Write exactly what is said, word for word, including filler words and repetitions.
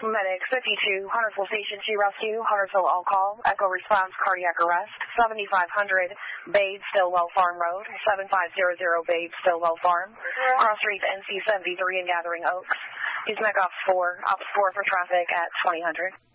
Medic fifty-two, Huntersville Station two Rescue, Huntersville on call, Echo response, cardiac arrest, seventy-five hundred Babe, Stillwell Farm Road, seven five zero zero Babe, Stillwell Farm, cross streets N C seventy-three in Gathering Oaks. Use Mech Ops four, Ops four for traffic at twenty hundred.